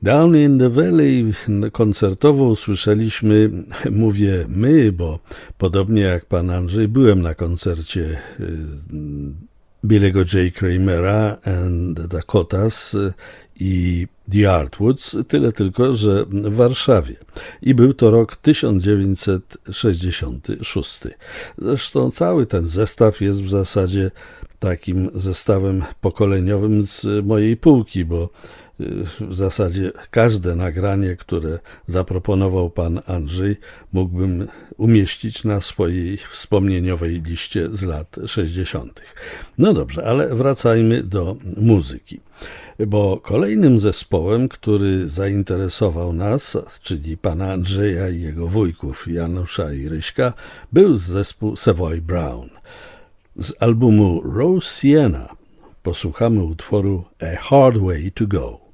Down in the Valley koncertowo usłyszeliśmy, mówię my, bo podobnie jak pan Andrzej, byłem na koncercie Billy'ego J. Kramera and the Dakotas i The Artwoods, tyle tylko, że w Warszawie. I był to rok 1966. Zresztą cały ten zestaw jest w zasadzie takim zestawem pokoleniowym z mojej półki, bo w zasadzie każde nagranie, które zaproponował pan Andrzej, mógłbym umieścić na swojej wspomnieniowej liście z lat 60. No dobrze, ale wracajmy do muzyki. Bo kolejnym zespołem, który zainteresował nas, czyli pana Andrzeja i jego wujków Janusza i Ryśka, był zespół Savoy Brown. Z albumu Rose Sienna posłuchamy utworu A Hard Way to Go.